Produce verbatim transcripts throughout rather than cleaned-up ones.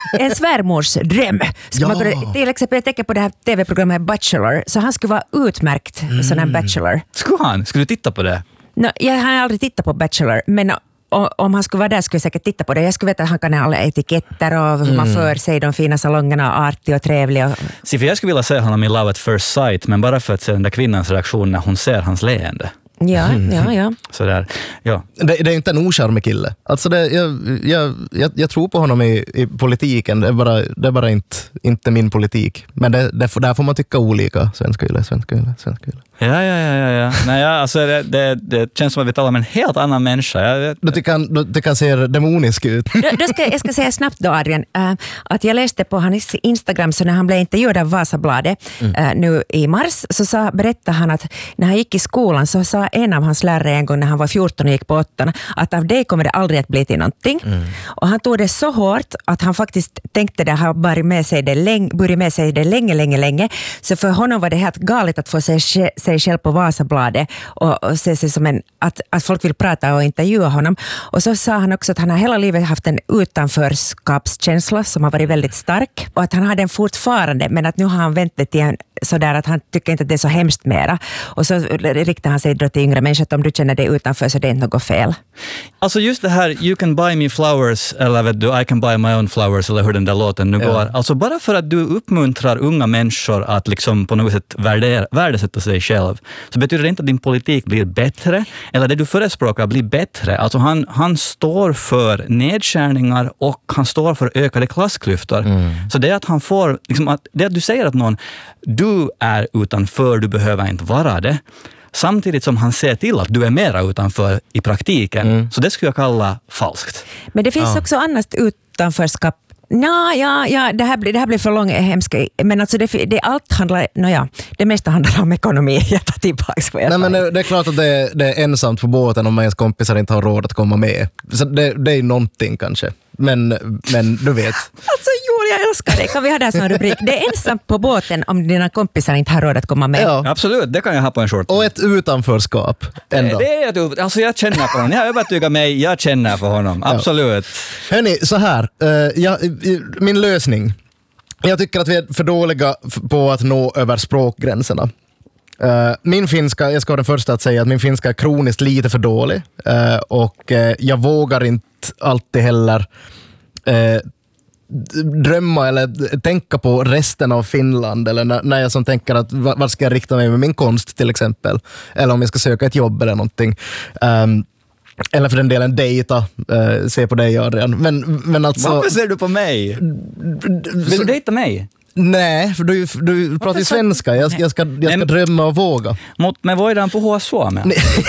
En svärmors dröm. Ska Ja. man kunna, till exempel, jag tänker på det här tv-programmet Bachelor, så han skulle vara utmärkt mm. sån här Bachelor. Skulle han? Skulle du titta på det? No, jag har aldrig tittat på Bachelor, men om han skulle vara där skulle jag säkert titta på det. Jag skulle veta att han kan ha alla etiketter och hur mm. man för sig de fina salongerna, artig och trevlig. Och... Se, för jag skulle vilja se honom i Love at First Sight, men bara för att se den där kvinnans reaktion när hon ser hans leende. Ja, mm. ja, ja. Så där, ja. Det, det är inte en ocharmig kille. Alltså det, jag, jag, jag, jag tror på honom i, i politiken. Det är bara, det är bara inte, inte min politik. Men det, det, där får man tycka olika. Svenska yle, svenska yle, svenska yle. Ja, ja, ja, ja, ja. Nej, ja, alltså det, det, det känns som att vi talar om en helt annan människa. Jag, du tycker han, du tycker han ser demonisk ut. Då, då ska, jag ska säga snabbt då, Adrian, äh, att jag läste på hans Instagram, så när han blev intervjuad av Vasabladet mm. äh, nu i mars, så sa, berättade han att när han gick i skolan så sa en av hans lärare en gång när han var fjorton och gick på åttan att av det kommer det aldrig att bli till någonting. Mm. Och han tog det så hårt att han faktiskt tänkte det, han började med sig det länge, började med sig det länge, länge, länge. Så för honom var det helt galet att få se sig själv på Vasabladet och, och se sig som en, att, att folk vill prata och intervjua honom. Och så sa han också att han har hela livet haft en utanförskapskänsla som har varit väldigt stark och att han har den fortfarande, men att nu har han vänt det till en sådär att han tycker inte att det är så hemskt mera. Och så riktar han sig då till yngre människor att om du känner dig utanför så det är inte något fel. Alltså just det här, you can buy me flowers, eller vet du, I can buy my own flowers, eller hur den där låten nu ja. går. Alltså bara för att du uppmuntrar unga människor att liksom på något sätt värdera, värdesätta sig själv, så betyder det inte att din politik blir bättre, eller det du förespråkar blir bättre. Alltså han, han står för nedskärningar och han står för ökade klassklyftor. Mm. Så det är att han får, liksom att, det att du säger att någon, du är utanför, du behöver inte vara det. Samtidigt som han ser till att du är mera utanför i praktiken. Mm. Så det skulle jag kalla falskt. Men det finns ja. också annat utanförskap. Nå, ja, ja, det här blir, det här blir för långt hemskt. Men alltså det, det allt handlar, no ja, det mesta handlar om ekonomi. Jag tar tillbaka vad jag Nej, sa. men det, det är klart att det, det är ensamt på båten om ens kompisar inte har råd att komma med. Så det, det är någonting kanske. Men, men du vet. Alltså Joel, jag älskar det. Kan vi ha det som rubrik? Det är ensamt på båten om dina kompisar inte har råd att komma med. Ja. Absolut, det kan jag ha på en short. Och ett utanförskap ändå. Det, det är ett, alltså jag känner på honom. Jag övertygar mig, jag känner för honom. Absolut. Ja. Hörrni, så här. Uh, jag, min lösning. Jag tycker att vi är för dåliga på att nå över språkgränserna. Uh, min finska, jag ska vara den första att säga att min finska är kroniskt lite för dålig. Uh, och uh, jag vågar inte alltid heller uh, drömma eller tänka på resten av Finland, eller när, när jag som tänker att var ska jag rikta mig med min konst till exempel, eller om jag ska söka ett jobb eller någonting. Um, eller för den delen dejta, uh, se på dig Adrian. Men, men alltså, varför ser du på mig? Vill du dejta mig? Nej, för du, du pratar ju svenska. Jag, jag ska, jag ska Nej, drömma och våga. Mutta me voidaan puhua suomea.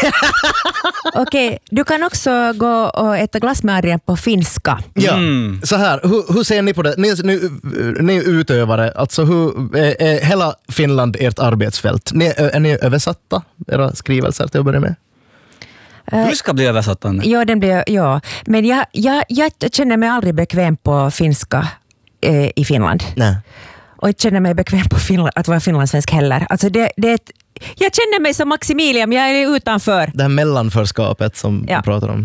Okej, okay, du kan också gå och äta glass med Adrian på finska. Ja, mm. så här. Hur, hur ser ni på det? Ni, ni, ni är utövare. Alltså, hur, är, är hela Finland ert arbetsfält? Ni, är ni översatta? Era skrivelser till att börja med? Du ska bli översattande. Ja, den blir, ja. Men jag, jag, jag känner mig aldrig bekväm på finska eh, i Finland. Nej. Och jag känner mig bekväm på Finland, att vara finlandssvensk heller. Alltså det, det är ett, jag känner mig som Maximilian, men jag är utanför. Det här mellanförskapet som ja. du pratar om.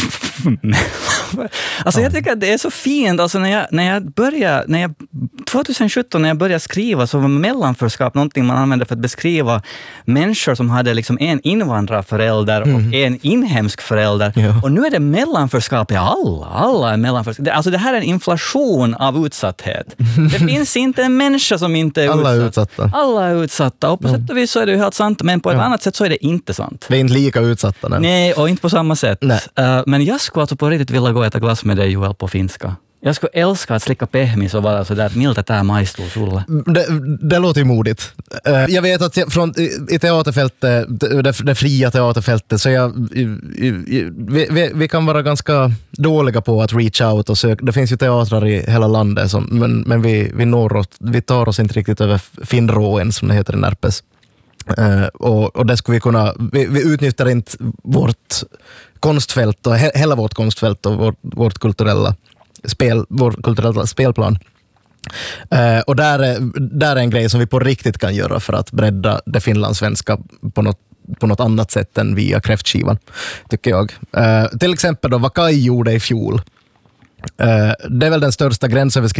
Alltså jag tycker att det är så fint. Alltså när jag, när jag började, när jag, tjugohundrasjutton när jag började skriva, så var mellanförskap någonting man använde för att beskriva människor som hade liksom en invandrarförälder mm. och en inhemsk förälder. Ja. Och nu är det mellanförskap i alla. Alla är mellanförskap. Alltså det här är en inflation av utsatthet. Det finns inte en människa som inte är alla utsatt. Är utsatta. Alla är utsatta. Och på ja. sätt och vis så är det ju helt sant. Men på ett ja. annat sätt så är det inte sant. Vi är inte lika utsatta. Nej, nej och inte på samma sätt. Uh, men jag skulle alltså på riktigt vilja gå och äta glass med dig, Joel, på finska. Jag skulle älska att slicka pehmis och vara sådär, miltä tää maistuu sulle. Det, det låter ju modigt. Jag vet att jag, från, i teaterfältet, det, det fria teaterfältet, så jag, vi, vi, vi kan vara ganska dåliga på att reach out och söka. Det finns ju teatrar i hela landet, som, men, men vi, vi, når oss, vi tar oss inte riktigt över Finnråen, som det heter i Närpes. Uh, och, och det skulle vi kunna, vi, vi utnyttjar inte vårt konstfält och he, hela vårt konstfält och vårt, vårt kulturella spel, vår kulturella spelplan. Uh, och där är, där är en grej som vi på riktigt kan göra för att bredda det finlandssvenska på något, på något annat sätt än via kräftskivan, tycker jag. Uh, till exempel då vad Kaj gjorde i fjol. Uh, det är väl den största gränsöverskridande